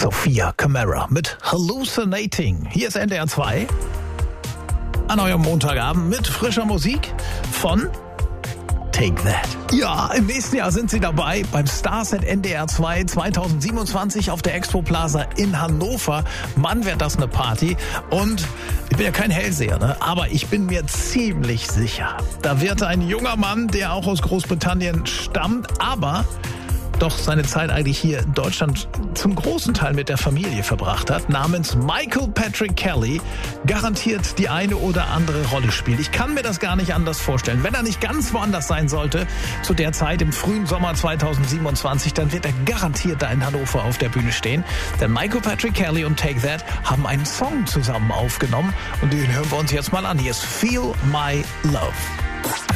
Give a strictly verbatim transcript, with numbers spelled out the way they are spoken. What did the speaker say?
Sophia Camara mit Hallucinating. Hier ist N D R zwei. An eurem Montagabend mit frischer Musik von Take That. Ja, im nächsten Jahr sind sie dabei beim Starset N D R zwei zwanzig siebenundzwanzig auf der Expo Plaza in Hannover. Mann, wird das eine Party. Und ich bin ja kein Hellseher, ne? Aber ich bin mir ziemlich sicher, da wird ein junger Mann, der auch aus Großbritannien stammt, aber doch seine Zeit eigentlich hier in Deutschland zum großen Teil mit der Familie verbracht hat, namens Michael Patrick Kelly, garantiert die eine oder andere Rolle spielt. Ich kann mir das gar nicht anders vorstellen. Wenn er nicht ganz woanders sein sollte, zu der Zeit im frühen Sommer zwanzig siebenundzwanzig, dann wird er garantiert da in Hannover auf der Bühne stehen. Denn Michael Patrick Kelly und Take That haben einen Song zusammen aufgenommen und den hören wir uns jetzt mal an. Hier ist Feel My Love.